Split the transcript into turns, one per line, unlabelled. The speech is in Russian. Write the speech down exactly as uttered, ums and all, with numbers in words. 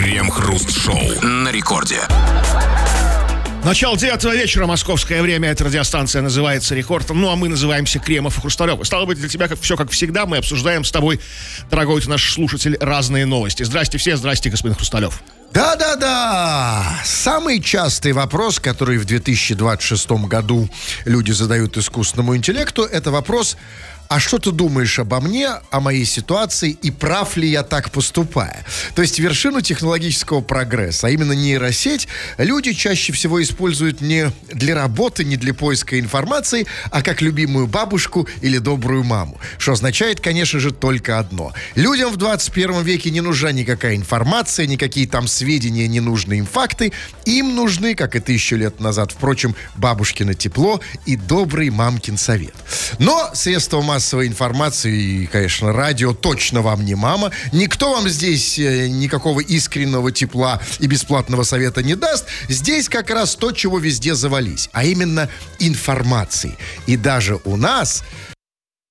Крем-хруст-шоу на рекорде.
Начало девятого вечера, московское время. Эта радиостанция называется «Рекорд». Ну, а мы называемся Кремов и Хрусталев. Стало быть, для тебя как, все как всегда. Мы обсуждаем с тобой, дорогой ты наш слушатель, разные новости. Здрасте все, здрасте, господин Хрусталев.
Да-да-да! Самый частый вопрос, который в две тысячи двадцать шестом году люди задают искусственному интеллекту, это вопрос: а что ты думаешь обо мне, о моей ситуации, и прав ли я так поступаю? То есть вершину технологического прогресса, а именно нейросеть, люди чаще всего используют не для работы, не для поиска информации, а как любимую бабушку или добрую маму. Что означает, конечно же, только одно. Людям в двадцать первом веке не нужна никакая информация, никакие там сведения, ненужные им факты. Им нужны, как и тысячу лет назад, впрочем, бабушкино тепло и добрый мамкин совет. Но средства массовой информации и, конечно, радио точно вам не мама. Никто вам здесь э, никакого искреннего тепла и бесплатного совета не даст. Здесь как раз то, чего везде завались, а именно информации. И даже у нас